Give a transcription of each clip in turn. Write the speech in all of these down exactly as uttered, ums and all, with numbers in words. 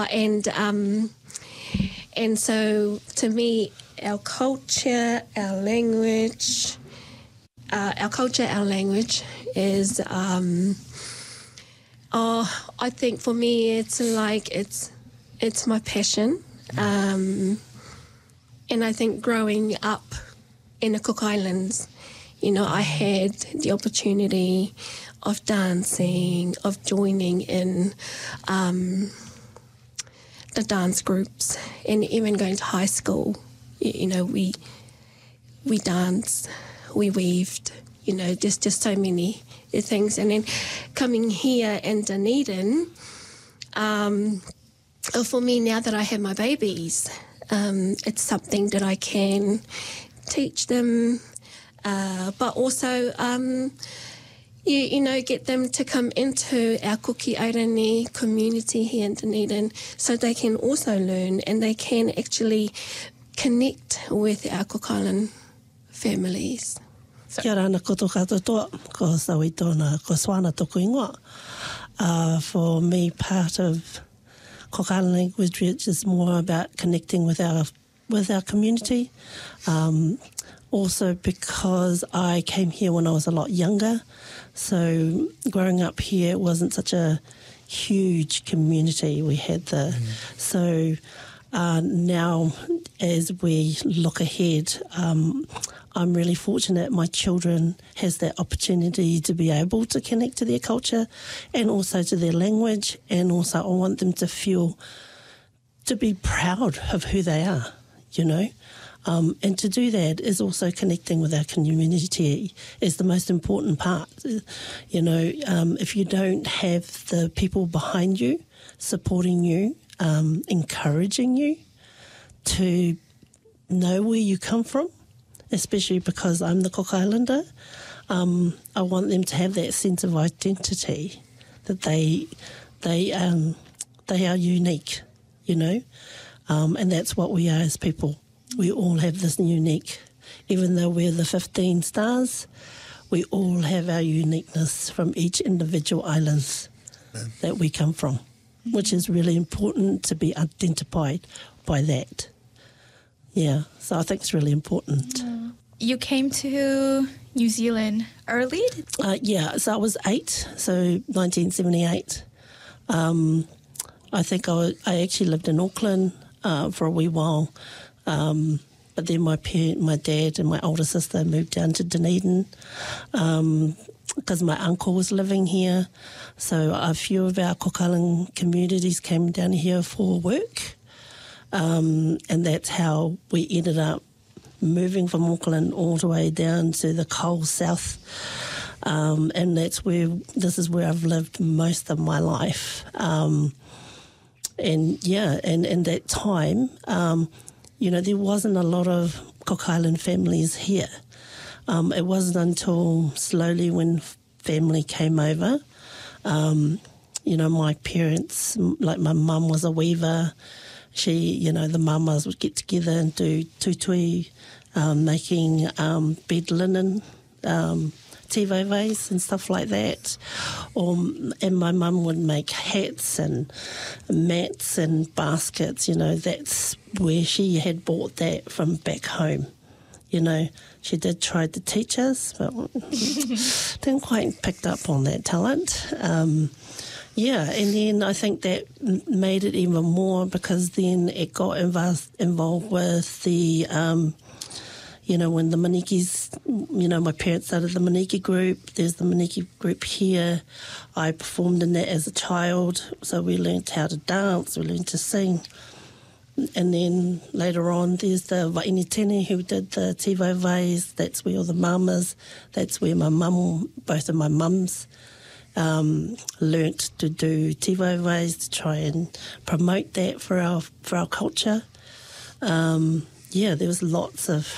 and um, and so to me, our culture, our language, uh, our culture, our language is. Um, oh, I think for me, it's like it's it's my passion, um, and I think growing up in the Cook Islands, you know, I had the opportunity of dancing, of joining in um, the dance groups, and even going to high school. You, you know, we we danced, we weaved, you know, just, just so many things. And then coming here in Dunedin, um, for me, now that I have my babies, um, it's something that I can teach them, uh, but also, um, you, you know, get them to come into our Kuki Airani community here in Dunedin so they can also learn and they can actually connect with our Cook Island families. So. Kia rana koto katoa, ko Sawitona, ko Swana toko ingoa. Uh, for me, part of Cook Island language is more about connecting with our with our community. Um, also because I came here when I was a lot younger, so growing up here it wasn't such a huge community. We had the mm. so uh, now as we look ahead, um, I'm really fortunate my children has that opportunity to be able to connect to their culture and also to their language, and also I want them to feel to be proud of who they are, you know. Um, and to do that is also connecting with our community is the most important part. You know, um, if you don't have the people behind you, supporting you, um, encouraging you to know where you come from, especially because I'm the Cook Islander, um, I want them to have that sense of identity, that they they um, they are unique, you know, um, and that's what we are as people. We all have this unique, even though we're the fifteen stars, we all have our uniqueness from each individual islands yeah. that we come from, which is really important to be identified by that. Yeah, so I think it's really important. Yeah. You came to New Zealand early? Uh, yeah, so I was eight, so nineteen seventy-eight. Um, I think I, was, I actually lived in Auckland uh, for a wee while. Um, but then my parent, my dad and my older sister moved down to Dunedin because um, my uncle was living here. So a few of our Cook Island communities came down here for work. Um, and that's how we ended up moving from Auckland all the way down to the cold south. Um, and that's where, this is where I've lived most of my life. Um, and yeah, and in that time, um, you know, there wasn't a lot of Cook Island families here. Um, it wasn't until slowly when family came over, um, you know, my parents, like my mum was a weaver. She, you know, the mamas would get together and do tutui, um, making um, bed linen, um, tivovais and stuff like that. Or, and my mum would make hats and mats and baskets, you know, that's where she had bought that from back home. You know, she did try to teach us, but didn't quite pick up on that talent. Um, yeah, and then I think that made it even more because then it got inv- involved with the... Um, You know, when the Manikis, you know, my parents started the Maniki group. There's the Maniki group here. I performed in that as a child. So we learned how to dance, we learned to sing. And then later on, there's the Vainitene who did the tivovais. That's where all the mamas, that's where my mum, both of my mums, um, learnt to do tivovais to try and promote that for our, for our culture. Um, yeah, there was lots of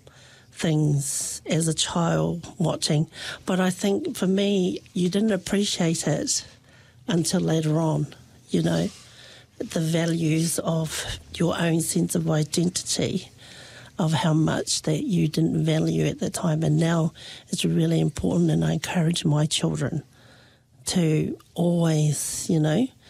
things as a child watching, but I think for me you didn't appreciate it until later on, you know, the values of your own sense of identity, of how much that you didn't value at the time, and now it's really important, and I encourage my children to always, you know,